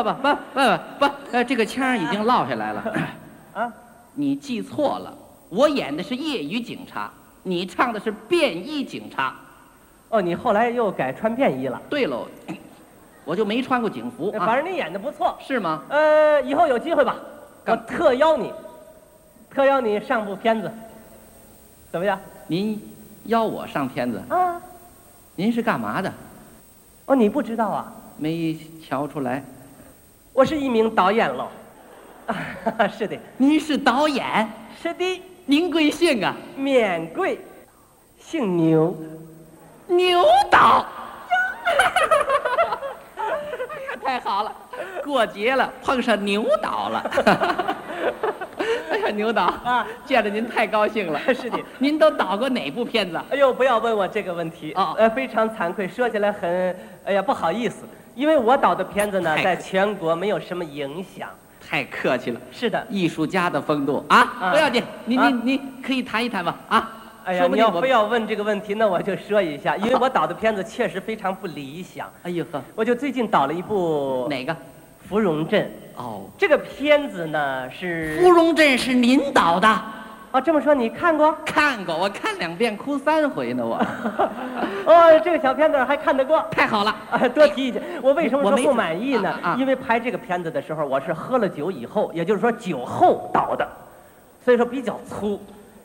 这个腔已经落下来了。 啊， 你记错了，我演的是业余警察，你唱的是便衣警察。 哦，你后来又改穿便衣了。 对喽，我就没穿过警服啊。 反正你演的不错。 是吗？ 以后有机会吧，我特邀你上部片子，怎么样？ 您邀我上片子啊？ 您是干嘛的？ 哦，你不知道啊？ 没瞧出来。 我是一名导演喽。是的。 您是导演？ 是的。 您贵姓啊？ 免贵，姓牛。 牛导。哎呀，太好了，过节了碰上牛导了。哎呀，牛导啊，见着您太高兴了。 是的。 您都导过哪部片子？ 哎呦，不要问我这个问题啊。 非常惭愧，说起来很，哎呀，不好意思，因为我导的片子呢，在全国没有什么影响。 太客气了。 是的， 艺术家的风度啊，不要紧，你可以谈一谈吧啊。 哎呀，你要非要问这个问题，那我就说一下，因为我导的片子确实非常不理想。 哎呦呵， 我就最近导了一部哪个？ 芙蓉镇。 哦， 这个片子呢是芙蓉镇是您导的？ 哦，这么说你看过？ 看过，我看2遍哭3回呢我。 哦，这个小片子还看得过， 太好了。 多提一句，我为什么说不满意呢？因为拍这个片子的时候，我是喝了酒以后，也就是说酒后导的，所以说比较粗。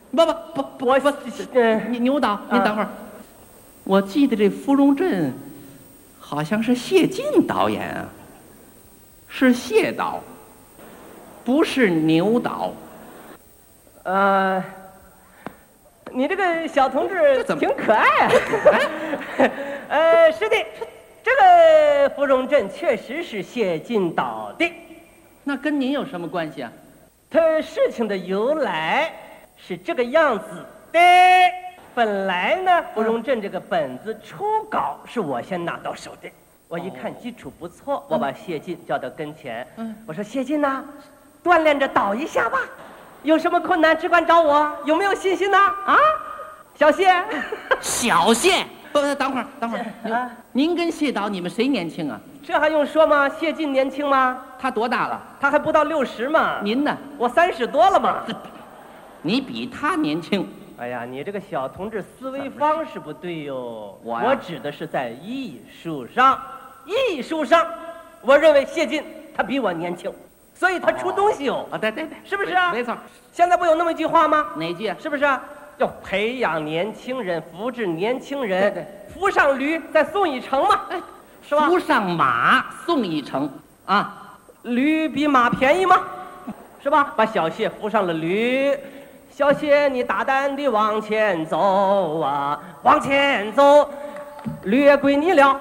你牛导，您等会儿。我记得这芙蓉镇好像是谢晋导演啊，是谢导，不是牛导。 你这个小同志挺可爱啊。是的，这个芙蓉镇确实是谢晋导的。 那跟您有什么关系啊？ 它事情的由来是这个样子的。本来呢，芙蓉镇这个本子初稿是我先拿到手的。我一看基础不错，我把谢晋叫到跟前。我说谢晋呐，锻炼着导一下吧。有什么困难只管找我，有没有信心呢？啊，小谢。 小谢，等会儿，您跟谢导你们谁年轻啊？ 这还用说吗？谢晋年轻吗？ 他多大了？ 他还不到60嘛。 您呢？ 我30多了嘛。 你比他年轻。 哎呀，你这个小同志思维方式不对哟。我指的是在艺术上，我认为谢晋他比我年轻。所以他出东西哦。 对， 是不是啊？ 没错。 现在不有那么一句话吗？ 哪句啊？ 是不是啊？要培养年轻人，扶持年轻人。对，扶上驴再送一程嘛，是吧？ 扶上马送一程啊， 驴比马便宜吗？是吧？把小谢扶上了驴，小谢你大胆地往前走啊，往前走，驴也归你了。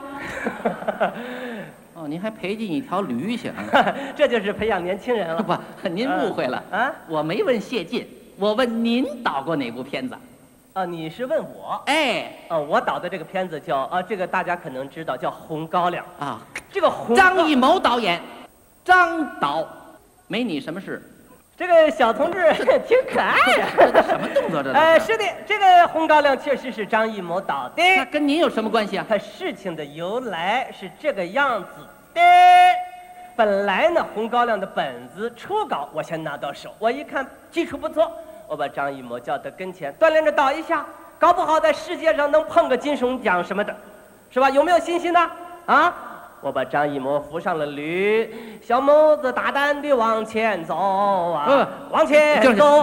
您还赔进一条驴去啊？ 这就是培养年轻人了。 不，您误会了啊！我没问谢晋，我问您导过哪部片子？ 你是问我？ 哎， 我导的这个片子叫这个大家可能知道，叫《红高粱》 啊。 这个张艺谋导演，张导，没你什么事。 这个小同志挺可爱的。 这什么动作这？ 是的，这个《红高粱》确实是张艺谋导的。 那跟您有什么关系啊？ 它事情的由来是这个样子的。本来呢，《红高粱》的本子初稿我先拿到手，我一看基础不错，我把张艺谋叫到跟前，锻炼着导一下，搞不好在世界上能碰个金熊奖什么的，是吧？有没有信心呢？啊！我把张艺谋扶上了驴，小谋子大胆地往前走啊，往前走。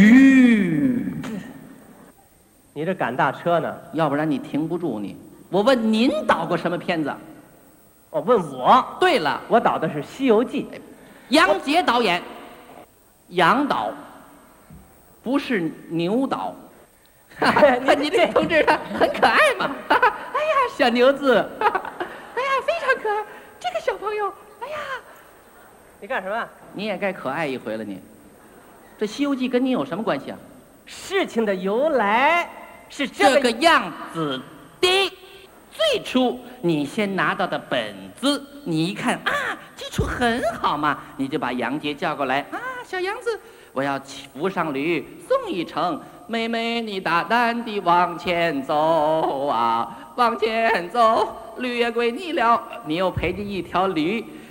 你这赶大车呢？ 要不然你停不住你。我问您导过什么片子？ 我问我。对了，我导的是《西游记》。 杨洁导演，杨导，不是牛导。你这同志很可爱嘛！哎呀，小牛子。哎呀，非常可爱，这个小朋友，哎呀， 你干什么？ 你也该可爱一回了你。这《西游记》跟您有什么关系啊？ 事情的由来是这个样子的。最初你先拿到的本子，你一看啊，基础很好嘛，你就把杨洁叫过来啊，小杨子，我要扶上驴送一程，妹妹你大胆地往前走啊，往前走，驴也归你了，你又赔进一条驴，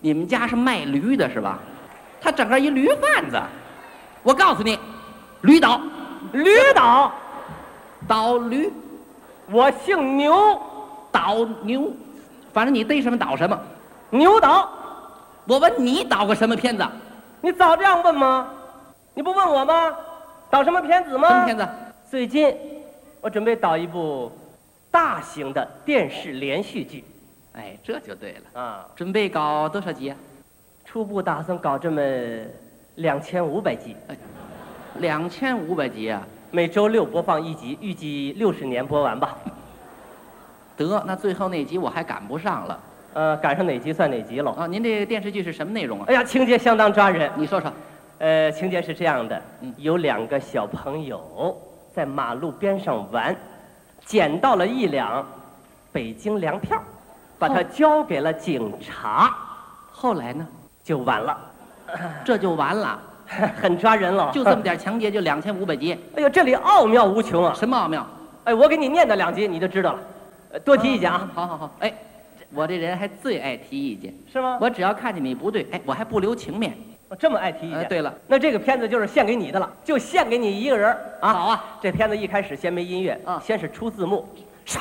你们家是卖驴的是吧？他整个一驴贩子。我告诉你，驴倒， 驴倒， 倒驴， 我姓牛， 倒牛，反正你逮什么倒什么。 牛倒。 我问你倒个什么片子？ 你早这样问吗？你不问我吗？导什么片子吗？ 什么片子？ 最近我准备导一部大型的电视连续剧。 哎，这就对了啊！ 准备搞多少集啊？ 初步打算搞这么2500集。 2500集啊！ 每周6播放1集，预计60年播完吧。 得，那最后那集我还赶不上了。 赶上哪集算哪集了。 啊，您这个电视剧是什么内容啊？ 哎呀，情节相当抓人。 你说说。 情节是这样的，有2个小朋友在马路边上玩，捡到了1辆北京粮票，把它交给了警察。 后来呢？ 就完了。 这就完了。 很抓人了。 就这么点情节，就2500集。 哎呦，这里奥妙无穷啊！ 什么奥妙？ 哎，我给你念叨2集，你就知道了。多提意见啊！ 好好好。哎，我这人还最爱提意见， 是吗？ 我只要看见你不对，哎，我还不留情面。 我这么爱提意见。 对了， 那这个片子就是献给你的了，就献给你一个人啊！ 好啊， 这片子一开始先没音乐，先是出字幕，唰，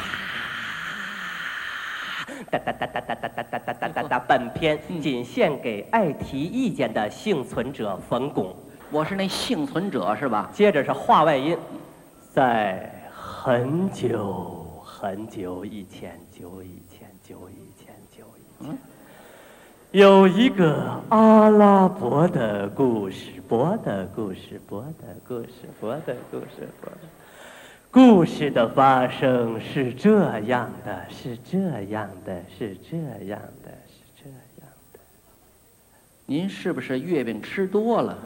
哒哒哒哒哒哒哒哒哒哒哒哒。本片仅献给爱提意见的幸存者冯巩。 我是那幸存者是吧？ 接着是话外音，在很久很久以前，久以前。有一个阿拉伯的故事，故事的发生是这样的， 您是不是月饼吃多了？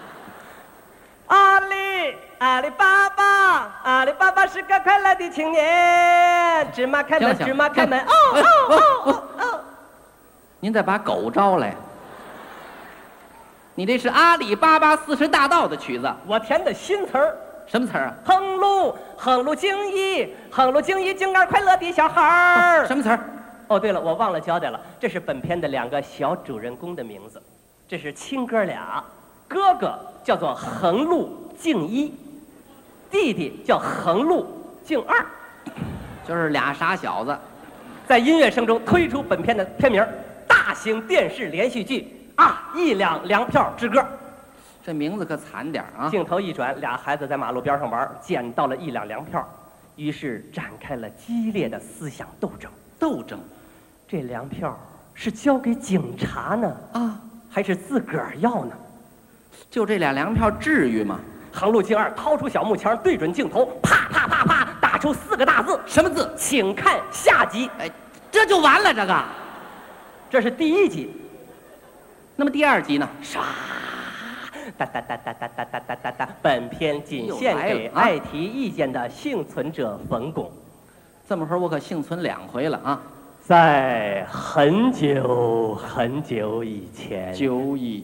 阿里巴巴是个快乐的青年，芝麻开门，芝麻开门，哦。 您再把狗招来。你这是阿里巴巴40大盗的曲子， 我填的新词儿。 什么词儿啊？ 横路经一，井盖快乐的小孩儿。 什么词儿？ 哦，对了，我忘了交代了，这是本片的2个小主人公的名字，这是亲哥俩，哥哥叫做横路敬一，弟弟叫横路敬二， 就是俩傻小子。 在音乐声中推出本片的片名。大型电视连续剧啊，1辆粮票之歌， 这名字可惨点啊！ 镜头一转，俩孩子在马路边上玩，捡到了1辆粮票，于是展开了激烈的思想斗争。这粮票是交给警察呢，还是自个儿要呢？ 就这俩粮票至于吗？ 横路敬二掏出小木枪，对准镜头，啪啪啪啪，打出4个大字， 什么字？ 请看下集。 哎，这就完了，这个。 这是第1集， 那么第2集呢？ 唰，哒哒哒哒哒哒哒哒哒哒。本片仅献给爱提意见的幸存者冯巩。 这么会儿我可幸存2回了啊！ 在很久很久以前， 久以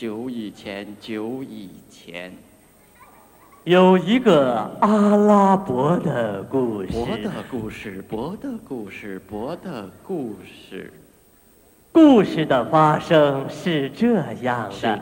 前， 有一个阿拉伯的故事。故事的发生是这样的，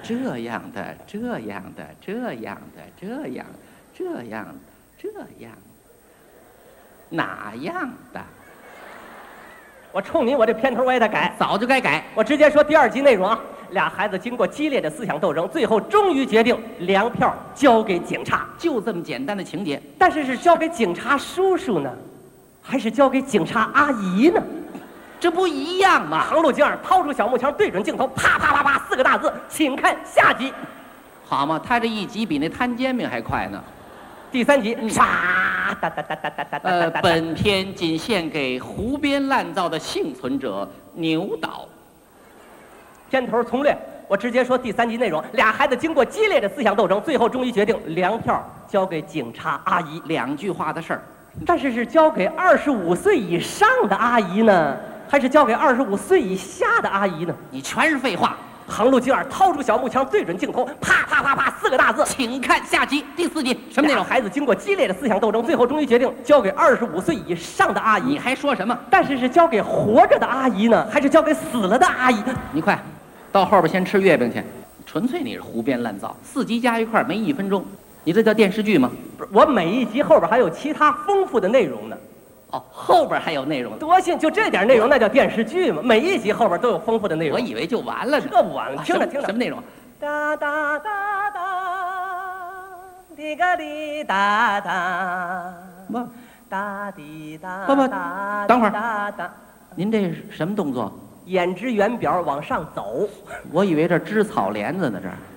哪样的？ 我冲你，我这片头我也得改， 早就该改。 我直接说第2集内容啊。俩孩子经过激烈的思想斗争，最后终于决定粮票交给警察， 就这么简单的情节。 但是是交给警察叔叔呢，还是交给警察阿姨呢？ 这不一样吗？ 横路敬二掏出小木枪，对准镜头，啪啪啪啪，4个大字，请看下集。 好嘛，他这1集比那摊煎饼还快呢。 第3集，唰，哒哒哒哒哒哒哒哒。 本片仅献给胡编乱造的幸存者牛导。 片头从略，我直接说第3集内容。俩孩子经过激烈的思想斗争，最后终于决定粮票交给警察阿姨。 2句话的事儿， 但是是交给25岁以上的阿姨呢，还是交给25岁以下的阿姨呢？ 你全是废话。 航路金二掏出小木枪，对准镜头，啪啪啪啪4个大字。 请看下集第4集，什么内容？ 孩子经过激烈的思想斗争，最后终于决定交给25岁以上的阿姨。 你还说什么？ 但是是交给活着的阿姨呢，还是交给死了的阿姨？ 你快，到后边先吃月饼去。纯粹你是胡编乱造，4集加一块没1分钟，你这叫电视剧吗？ 不是，我每一集后边还有其他丰富的内容呢。 哦，后边还有内容。 多信就这点内容，那叫电视剧吗？每一集后边都有丰富的内容。 我以为就完了呢。 这完了，听着听着， 什么内容？ 哒哒哒哒，滴个滴哒哒， 不， 哒滴哒。 不，等会儿哒哒， 您这是什么动作？ 眼支圆表往上走。 我以为这织草帘子呢，这儿。